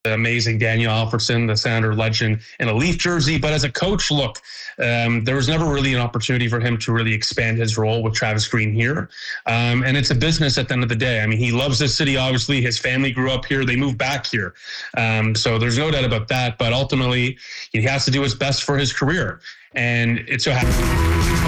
amazing Daniel Alfredsson, the Sounder legend, in a Leaf jersey. But as a coach, look, there was never really an opportunity for him to really expand his role with Travis Green here. And it's a business at the end of the day. I mean, he loves this city, obviously. His family grew up here. They moved back here. So there's no doubt about that. But ultimately, he has to do his best for his career. And it so happens.